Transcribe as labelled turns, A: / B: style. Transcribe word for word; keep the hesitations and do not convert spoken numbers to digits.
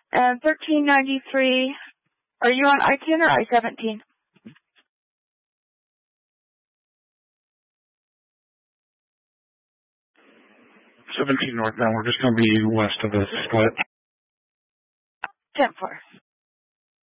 A: And thirteen ninety-three, are you on I ten or I seventeen?
B: seventeen northbound. We're just going to be west of the split.
A: ten four.